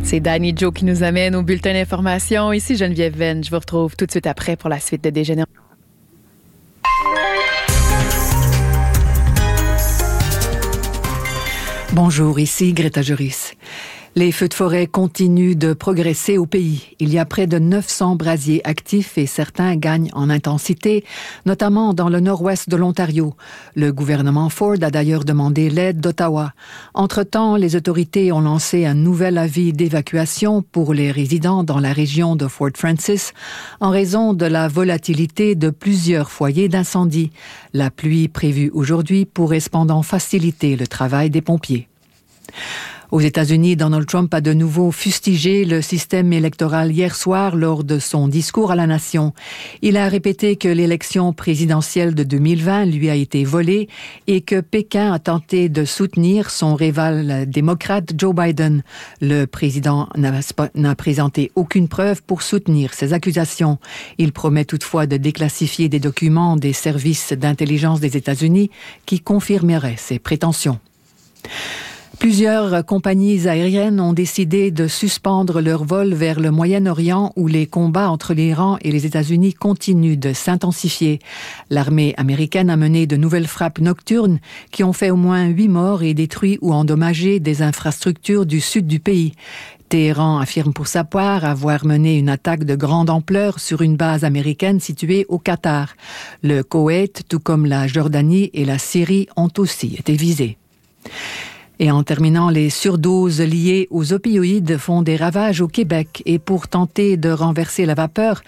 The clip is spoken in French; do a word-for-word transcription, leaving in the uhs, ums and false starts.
C'est Danny Joe qui nous amène au bulletin d'information. Ici Geneviève Venn. Je vous retrouve tout de suite après pour la suite de Déjeuner. Bonjour, ici Greta Juris. Les feux de forêt continuent de progresser au pays. Il y a près de neuf cents brasiers actifs et certains gagnent en intensité, notamment dans le nord-ouest de l'Ontario. Le gouvernement Ford a d'ailleurs demandé l'aide d'Ottawa. Entre-temps, les autorités ont lancé un nouvel avis d'évacuation pour les résidents dans la région de Fort Frances en raison de la volatilité de plusieurs foyers d'incendie. La pluie prévue aujourd'hui pourrait cependant faciliter le travail des pompiers. Aux États-Unis, Donald Trump a de nouveau fustigé le système électoral hier soir lors de son discours à la nation. Il a répété que l'élection présidentielle de deux mille vingt lui a été volée et que Pékin a tenté de soutenir son rival démocrate Joe Biden. Le président n'a, n'a présenté aucune preuve pour soutenir ces accusations. Il promet toutefois de déclassifier des documents des services d'intelligence des États-Unis qui confirmeraient ses prétentions. Plusieurs compagnies aériennes ont décidé de suspendre leurs vols vers le Moyen-Orient où les combats entre l'Iran et les États-Unis continuent de s'intensifier. L'armée américaine a mené de nouvelles frappes nocturnes qui ont fait au moins huit morts et détruit ou endommagé des infrastructures du sud du pays. Téhéran affirme pour sa part avoir mené une attaque de grande ampleur sur une base américaine située au Qatar. Le Koweït, tout comme la Jordanie et la Syrie, ont aussi été visés. Et en terminant, les surdoses liées aux opioïdes font des ravages au Québec. Et pour tenter de renverser la vapeur,